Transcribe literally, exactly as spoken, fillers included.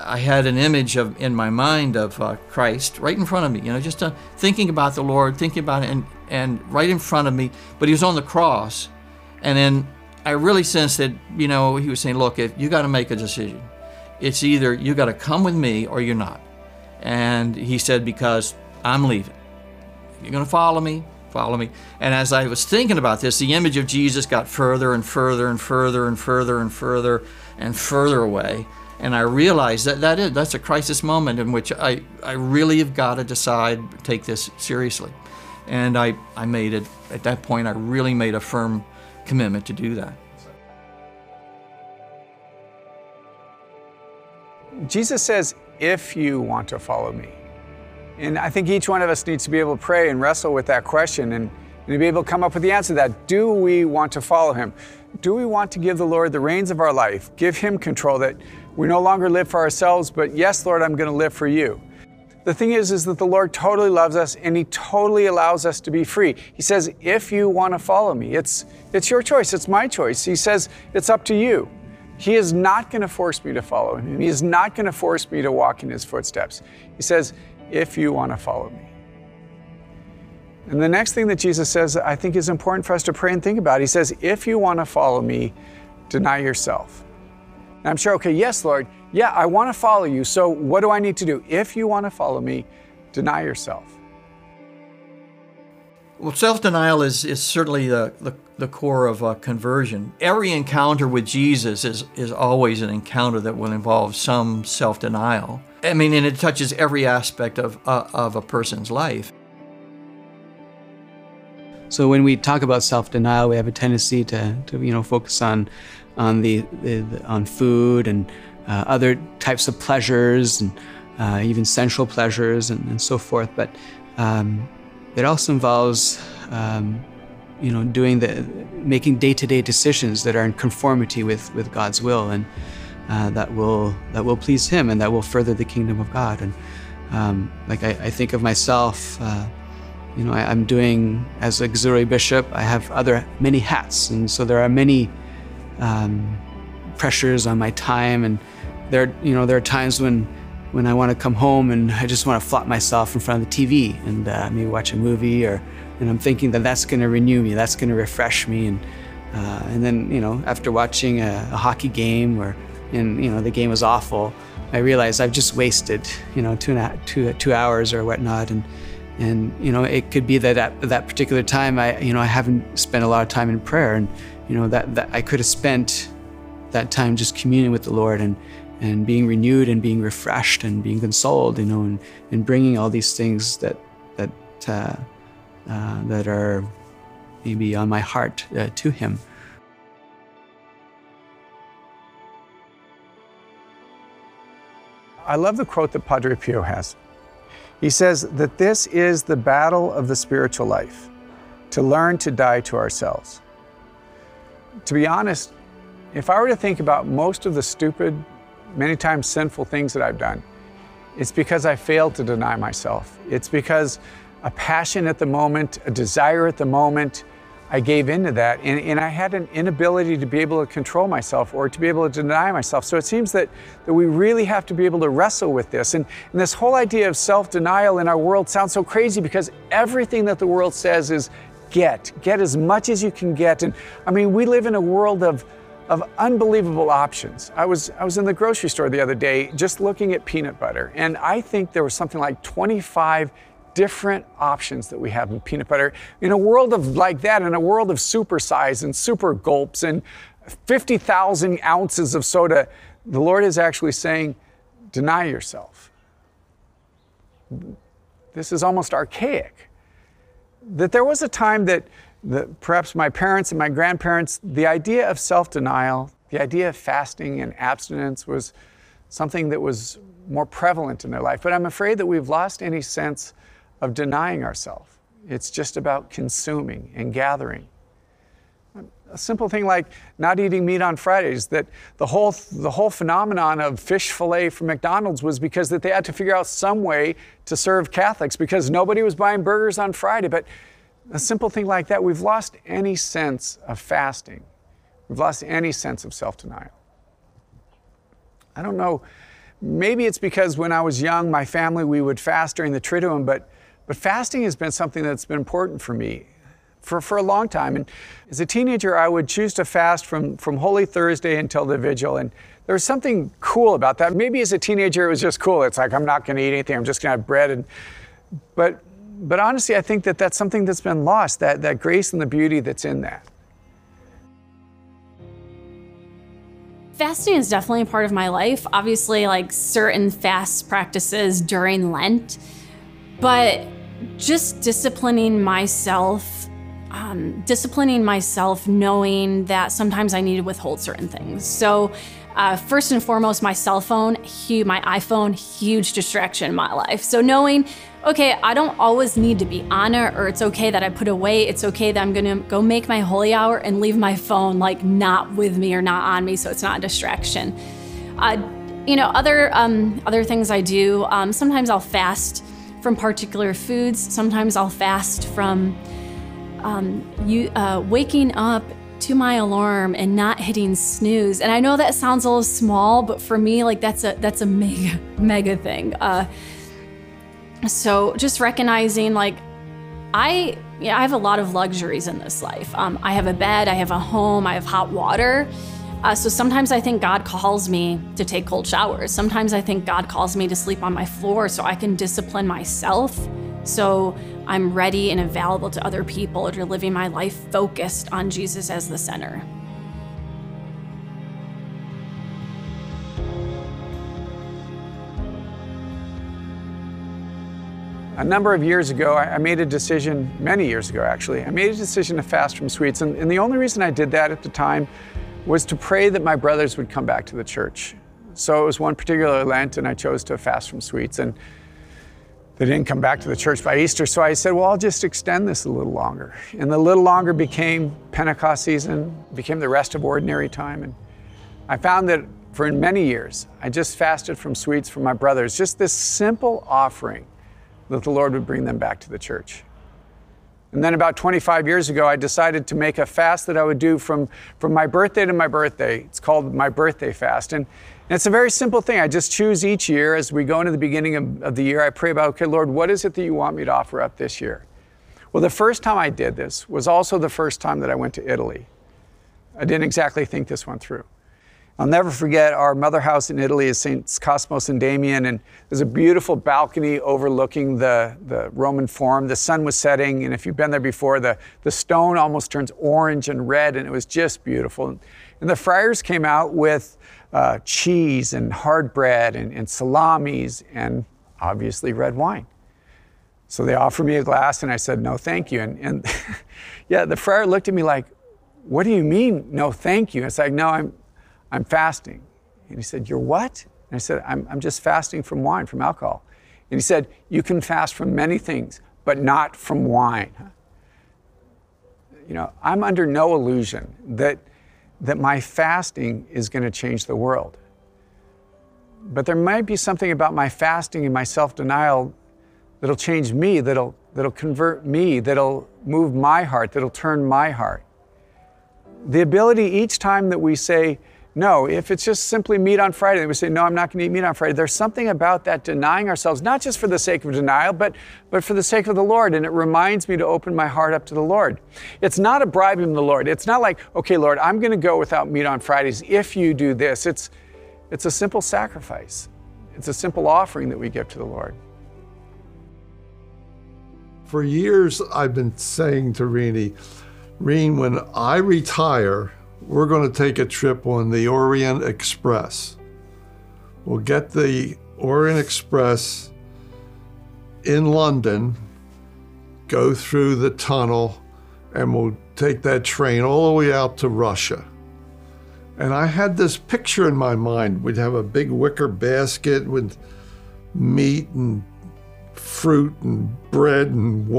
I had an image of in my mind of uh, Christ right in front of me, you know, just uh, thinking about the Lord, thinking about it, and, and right in front of me, but he was on the cross. And then I really sensed that, you know, he was saying, look, if you got to make a decision. It's either you got to come with me or you're not. And he said, because I'm leaving. You're going to follow me, follow me. And as I was thinking about this, the image of Jesus got further and further and further and further and further and further away. And I realized that, that is, that's a crisis moment in which I, I really have got to decide, take this seriously. And I, I made it, at that point, I really made a firm commitment to do that. Jesus says, if you want to follow me. And I think each one of us needs to be able to pray and wrestle with that question and, and to be able to come up with the answer to that. Do we want to follow him? Do we want to give the Lord the reins of our life? Give him control, that we no longer live for ourselves, but yes, Lord, I'm going to live for you. The thing is, is that the Lord totally loves us and he totally allows us to be free. He says, if you want to follow me, it's, it's your choice, it's my choice. He says, it's up to you. He is not going to force me to follow him. He is not going to force me to walk in his footsteps. He says, if you want to follow me. And the next thing that Jesus says, I think is important for us to pray and think about. He says, if you want to follow me, deny yourself. And I'm sure, okay, yes, Lord, yeah, I want to follow you. So what do I need to do? If you want to follow me, deny yourself. Well, self-denial is, is certainly the, the, the core of uh, conversion. Every encounter with Jesus is, is always an encounter that will involve some self-denial. I mean, and it touches every aspect of, uh, of a person's life. So when we talk about self-denial, we have a tendency to, to you know, focus on, on, the, the, the on food and uh, other types of pleasures and uh, even sensual pleasures and, and so forth. But um, it also involves, um, you know, doing the, making day-to-day decisions that are in conformity with, with God's will, and uh, that will that will please Him and that will further the kingdom of God. And um, like I, I think of myself, uh, you know, I, I'm doing as auxiliary bishop. I have other many hats, and so there are many um, pressures on my time. And there, you know, there are times when. when I want to come home and I just want to flop myself in front of the T V and uh, maybe watch a movie, or, and I'm thinking that that's going to renew me, that's going to refresh me. And uh, and then, you know, after watching a, a hockey game or, and, you know, the game was awful, I realized I've just wasted, you know, two, and a, two, two hours or whatnot. And, and, you know, it could be that at that particular time, I, you know, I haven't spent a lot of time in prayer, and, you know, that, that I could have spent that time just communing with the Lord and, and being renewed and being refreshed and being consoled, you know, and, and bringing all these things that that uh, uh, that are maybe on my heart uh, to Him. I love the quote that Padre Pio has. He says that this is the battle of the spiritual life, to learn to die to ourselves. To be honest, if I were to think about most of the stupid, many times sinful things that I've done, it's because I failed to deny myself. It's because a passion at the moment, a desire at the moment, I gave into that, and, and I had an inability to be able to control myself or to be able to deny myself. So it seems that, that we really have to be able to wrestle with this. And, and this whole idea of self-denial in our world sounds so crazy, because everything that the world says is get, get as much as you can get. And I mean, we live in a world of of unbelievable options. I was, I was in the grocery store the other day just looking at peanut butter, and I think there was something like twenty-five different options that we have in peanut butter. In a world of like that, in a world of super size and super gulps and fifty thousand ounces of soda, the Lord is actually saying, deny yourself. This is almost archaic. That there was a time that The, perhaps my parents and my grandparents, the idea of self-denial, the idea of fasting and abstinence was something that was more prevalent in their life. But I'm afraid that we've lost any sense of denying ourselves. It's just about consuming and gathering. A simple thing like not eating meat on Fridays, that the whole, the whole phenomenon of fish fillet from McDonald's was because that they had to figure out some way to serve Catholics, because nobody was buying burgers on Friday. But a simple thing like that, we've lost any sense of fasting. We've lost any sense of self-denial. I don't know, Maybe it's because when I was young, my family, we would fast during the Triduum, but, but fasting has been something that's been important for me for, for a long time. And as a teenager, I would choose to fast from, from Holy Thursday until the Vigil. And there was something cool about that. Maybe as a teenager, it was just cool. It's like, I'm not going to eat anything. I'm just going to have bread. And, but, but honestly, I think that that's something that's been lost, that, that grace and the beauty that's in that. Fasting is definitely a part of my life. Obviously, like certain fast practices during Lent, but just disciplining myself, um, disciplining myself, knowing that sometimes I need to withhold certain things. So uh, first and foremost, my cell phone, hu- my iPhone, huge distraction in my life. So knowing, okay, I don't always need to be on it, or it's okay that I put away. It's okay that I'm gonna go make my holy hour and leave my phone like not with me or not on me, so it's not a distraction. Uh, you know, other um, other things I do, um, sometimes I'll fast from particular foods. Sometimes I'll fast from um, you, uh, waking up to my alarm and not hitting snooze. And I know that sounds a little small, but for me, like that's a that's a mega, mega thing. Uh, So just recognizing, like, I, yeah, I have a lot of luxuries in this life. Um, I have a bed, I have a home, I have hot water. Uh, so sometimes I think God calls me to take cold showers. Sometimes I think God calls me to sleep on my floor so I can discipline myself, so I'm ready and available to other people, or living my life focused on Jesus as the center. A number of years ago, I made a decision, many years ago actually, I made a decision to fast from sweets. And, and the only reason I did that at the time was to pray that my brothers would come back to the church. So it was one particular Lent, and I chose to fast from sweets. And they didn't come back to the church by Easter, so I said, well, I'll just extend this a little longer. And the little longer became Pentecost season, became the rest of ordinary time. And I found that for many years, I just fasted from sweets from my brothers, just this simple offering that the Lord would bring them back to the church. And then about twenty-five years ago, I decided to make a fast that I would do from, from my birthday to my birthday. It's called my birthday fast. And, and it's a very simple thing. I just choose each year, as we go into the beginning of, of the year, I pray about, okay, Lord, what is it that you want me to offer up this year? Well, the first time I did this was also the first time that I went to Italy. I didn't exactly think this one through. I'll never forget, our mother house in Italy is Saints Cosmos and Damian, and there's a beautiful balcony overlooking the, the Roman Forum. The sun was setting, and if you've been there before, the, the stone almost turns orange and red, and it was just beautiful. And the friars came out with uh, cheese and hard bread and, and salamis and obviously red wine. So they offered me a glass, and I said, no, thank you. And, and yeah, the friar looked at me like, what do you mean, no, thank you? It's like, no, I'm, I'm fasting. And he said, you're what? And I said, I'm, I'm just fasting from wine, from alcohol. And he said, you can fast from many things, but not from wine. You know, I'm under no illusion that, that my fasting is going to change the world. But there might be something about my fasting and my self-denial that'll change me, that'll, that'll convert me, that'll move my heart, that'll turn my heart. The ability each time that we say, no, if it's just simply meat on Friday, and we say, no, I'm not going to eat meat on Friday, there's something about that denying ourselves, not just for the sake of denial, but, but for the sake of the Lord. And it reminds me to open my heart up to the Lord. It's not a bribing the Lord. It's not like, okay, Lord, I'm going to go without meat on Fridays if you do this. It's, it's a simple sacrifice. It's a simple offering that we give to the Lord. For years, I've been saying to Renee, Reen, when I retire, we're going to take a trip on the Orient Express. We'll get the Orient Express in London, go through the tunnel, and we'll take that train all the way out to Russia. And I had this picture in my mind. We'd have a big wicker basket with meat and fruit and bread and